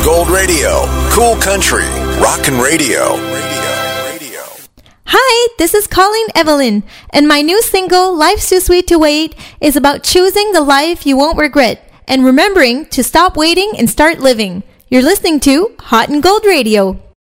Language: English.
Gold Radio. Cool country. Rockin' radio. Hi, this is Colleen Evelyn, and my new single, Life's Too Sweet to Wait, is about choosing the life you won't regret and remembering to stop waiting and start living. You're listening to Hot and Gold Radio.